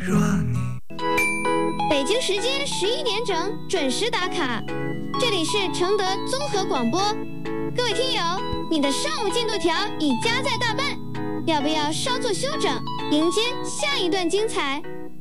若你。 北京时间11点整，准时打卡。这里是承德综合广播，各位听友，你的上午进度条已加载大半，要不要稍作休整，迎接下一段精彩？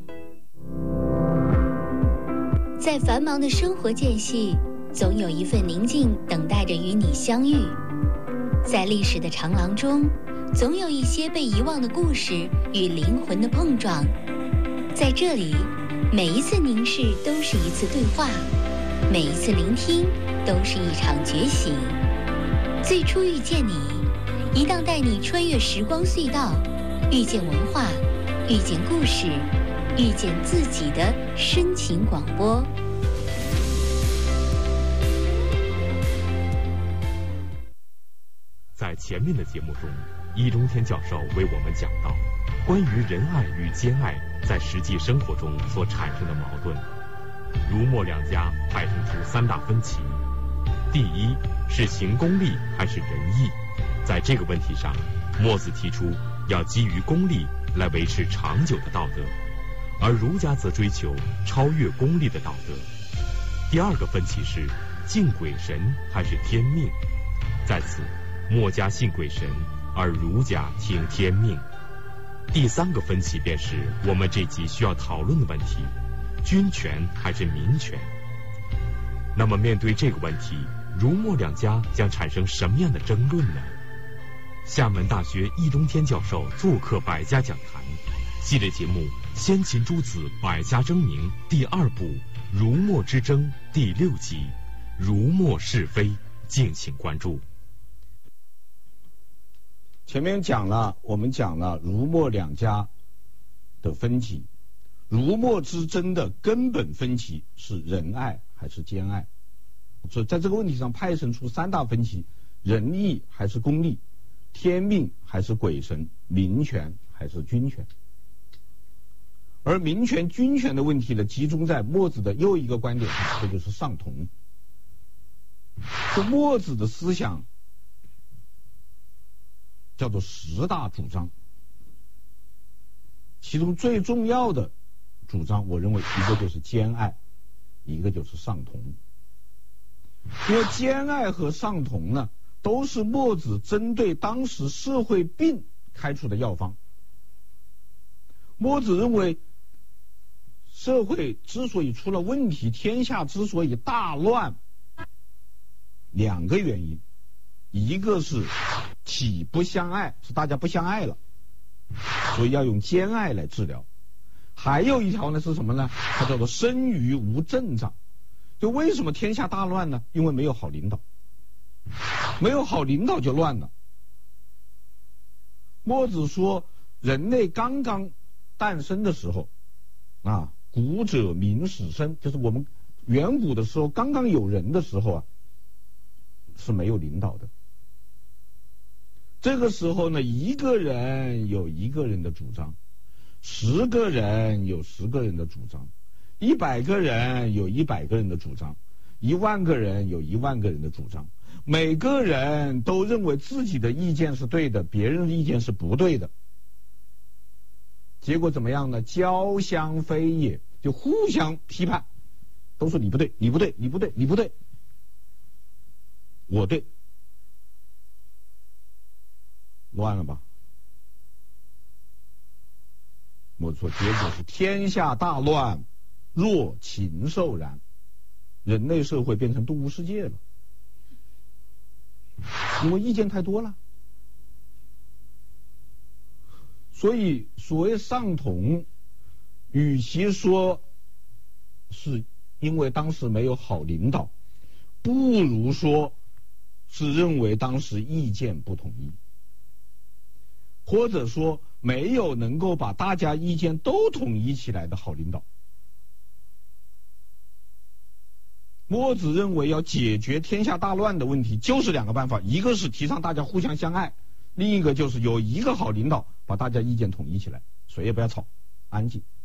在繁忙的生活间隙，总有一份宁静等待着与你相遇。在历史的长廊中，总有一些被遗忘的故事与灵魂的碰撞。在这里，每一次凝视都是一次对话，每一次聆听都是一场觉醒。最初遇见你，一档带你穿越时光隧道，遇见文化，遇见故事，遇见自己的深情广播。 在前面的节目中，易中天教授为我们讲到关于仁爱与兼爱在实际生活中所产生的矛盾。儒墨两家派生出3大分歧。第一是行公利还是仁义，在这个问题上，墨子提出要基于公利来维持长久的道德，而儒家则追求超越功利的道德。第二个分歧是敬鬼神还是天命，在此墨家信鬼神，而儒家听天命。第三个分歧便是我们这集需要讨论的问题：君权还是民权？那么面对这个问题，儒墨两家将产生什么样的争论呢？厦门大学易中天教授做客百家讲坛系列节目《先秦诸子百家争鸣》第2部《儒墨之争》第6集《儒墨是非》，敬请关注。 前面我们讲了儒墨两家的分歧，儒墨之争的根本分歧是仁爱还是兼爱，所以在这个问题上派生出3大分歧：仁义还是公利，天命还是鬼神，民权还是君权。而民权君权的问题呢，集中在墨子的又一个观点上，这就是上同。就墨子的思想叫做10大主张，其中最重要的主张，我认为一个就是兼爱，一个就是上同。因为兼爱和上同呢，都是墨子针对当时社会病开出的药方。墨子认为，社会之所以出了问题，天下之所以大乱，2个原因，一个是体不相爱，是大家不相爱了，所以要用兼爱来治疗。还有一条呢是什么呢？它叫做生于无政长。就为什么天下大乱呢？因为没有好领导，没有好领导就乱了。墨子说，人类刚刚诞生的时候啊，古者民始生，就是我们远古的时候，刚刚有人的时候啊，是没有领导的。这个时候呢，一个人有一个人的主张，10个人有10个人的主张，100个人有100个人的主张，10000个人有10000个人的主张，每个人都认为自己的意见是对的，别人的意见是不对的。结果怎么样呢？交相非也，就互相批判，都说你不对，你不对，你不对，你不对，我对，乱了吧？我说结果是天下大乱，若禽兽然，人类社会变成动物世界了，因为意见太多了。所以所谓上同，与其说是因为当时没有好领导，不如说是认为当时意见不统一，或者说没有能够把大家意见都统一起来的好领导。墨子认为要解决天下大乱的问题，就是2个办法，一个是提倡大家互相相爱，另一个就是有一个好领导把大家意见统一起来，谁也不要吵，安静。